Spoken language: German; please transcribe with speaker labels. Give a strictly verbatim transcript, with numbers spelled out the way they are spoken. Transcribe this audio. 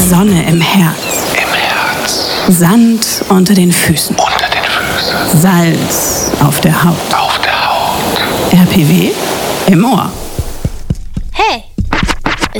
Speaker 1: Sonne im Herz.
Speaker 2: Im Herz.
Speaker 1: Sand unter den Füßen.
Speaker 2: Unter den Füßen.
Speaker 1: Salz auf der Haut.
Speaker 2: Auf der Haut.
Speaker 1: R P W im Ohr.